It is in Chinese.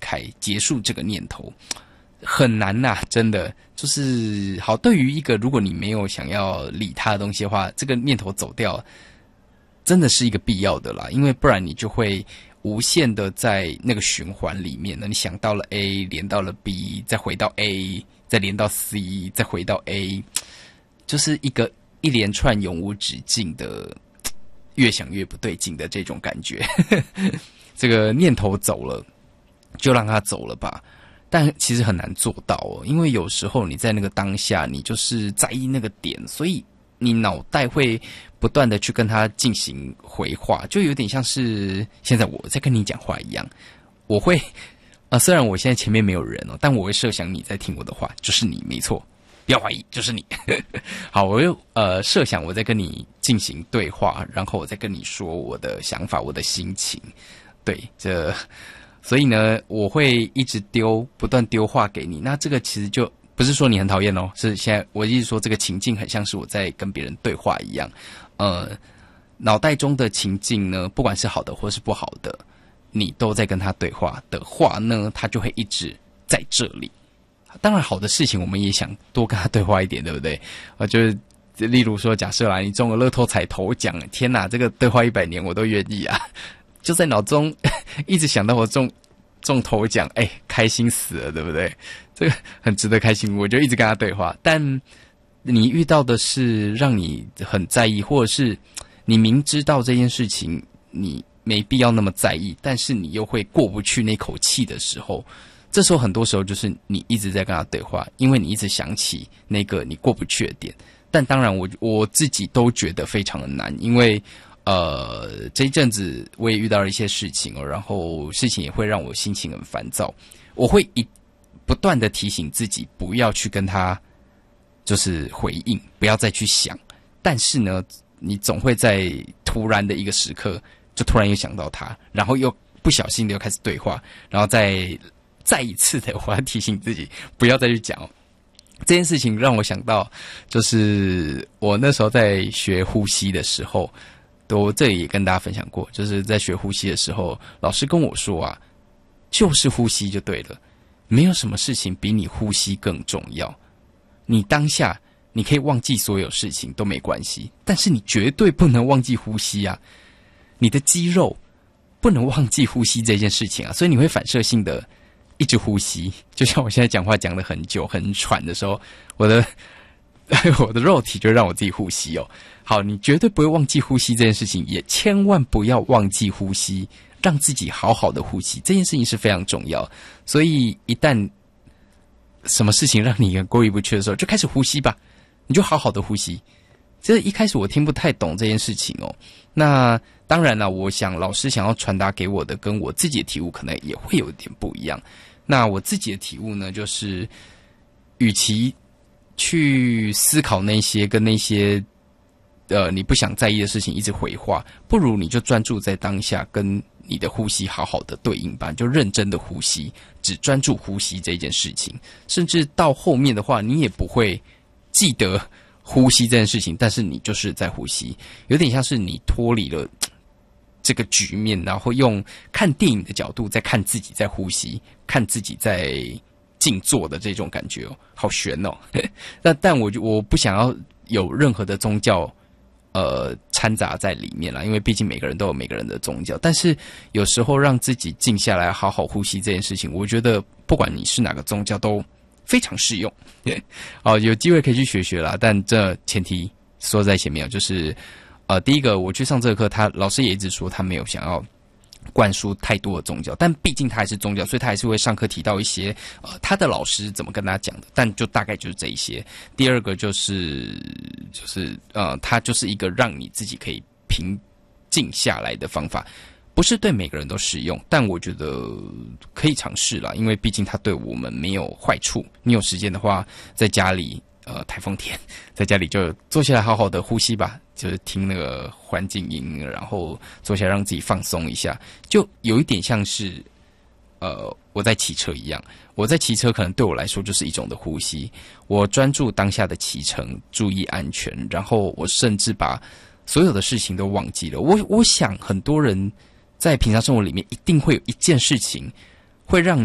开，结束这个念头。很难呐，真的就是好。对于一个如果你没有想要理他的东西的话，这个念头走掉，真的是一个必要的啦。因为不然你就会无限的在那个循环里面呢。你想到了 A， 连到了 B， 再回到 A， 再连到 C， 再回到 A， 就是一连串永无止境的，越想越不对劲的这种感觉。这个念头走了，就让它走了吧。但其实很难做到哦，因为有时候你在那个当下，你就是在意那个点，所以你脑袋会不断的去跟他进行回话，就有点像是现在我在跟你讲话一样。我会虽然我现在前面没有人哦，但我会设想你在听我的话，就是你，没错，不要怀疑，就是你。好，我又设想我在跟你进行对话，然后我再跟你说我的想法，我的心情。对，所以呢，我会一直不断丢话给你。那这个其实就不是说你很讨厌哦，是现在我一直说这个情境很像是我在跟别人对话一样。脑袋中的情境呢，不管是好的或是不好的，你都在跟他对话的话呢，他就会一直在这里。当然，好的事情我们也想多跟他对话一点，对不对？就是例如说，假设啦，你中了乐透彩头奖，天哪，这个对话100年我都愿意啊！就在脑中一直想到我中头奖，开心死了，对不对？这个很值得开心，我就一直跟他对话。但你遇到的是让你很在意，或者是你明知道这件事情你没必要那么在意，但是你又会过不去那口气的时候，这时候很多时候就是你一直在跟他对话，因为你一直想起那个你过不去的点。但当然我自己都觉得非常的难，因为这一阵子我也遇到了一些事情哦，然后事情也会让我心情很烦躁。我会不断的提醒自己不要去跟他就是回应，不要再去想。但是呢，你总会在突然的一个时刻，就突然又想到他，然后又不小心的又开始对话，然后再一次的我要提醒自己不要再去讲哦。这件事情让我想到，就是我那时候在学呼吸的时候。我这里也跟大家分享过，就是在学呼吸的时候，老师跟我说啊，就是呼吸就对了，没有什么事情比你呼吸更重要。你当下你可以忘记所有事情都没关系，但是你绝对不能忘记呼吸啊！你的肌肉不能忘记呼吸这件事情啊，所以你会反射性的一直呼吸。就像我现在讲话讲得很久很喘的时候，我的肉体就让我自己呼吸哦。好，你绝对不会忘记呼吸这件事情，也千万不要忘记呼吸，让自己好好的呼吸，这件事情是非常重要。所以一旦什么事情让你过意不去的时候，就开始呼吸吧，你就好好的呼吸。这一开始我听不太懂这件事情哦。那当然了，我想老师想要传达给我的跟我自己的体悟可能也会有点不一样。那我自己的体悟呢，就是与其去思考那些跟那些你不想在意的事情一直回话，不如你就专注在当下，跟你的呼吸好好的对应吧，就认真的呼吸，只专注呼吸这件事情。甚至到后面的话，你也不会记得呼吸这件事情，但是你就是在呼吸，有点像是你脱离了这个局面，然后用看电影的角度在看自己在呼吸，看自己在静坐的这种感觉哦，好悬哦。但我不想要有任何的宗教掺杂在里面啦，因为毕竟每个人都有每个人的宗教。但是有时候让自己静下来好好呼吸这件事情，我觉得不管你是哪个宗教都非常适用。有机会可以去学啦，但这前提说在前面，就是第一个我去上这个课，老师也一直说他没有想要灌输太多的宗教，但毕竟他还是宗教，所以他还是会上课提到一些他的老师怎么跟他讲的，但就大概就是这一些。第二个就是它就是一个让你自己可以平静下来的方法，不是对每个人都适用，但我觉得可以尝试啦，因为毕竟它对我们没有坏处。你有时间的话，在家里台风天，在家里就坐下来好好的呼吸吧，就是听那个环境音，然后坐下来让自己放松一下，就有一点像是我在骑车一样。我在骑车可能对我来说就是一种的呼吸，我专注当下的骑乘，注意安全，然后我甚至把所有的事情都忘记了。我想很多人在平常生活里面一定会有一件事情会让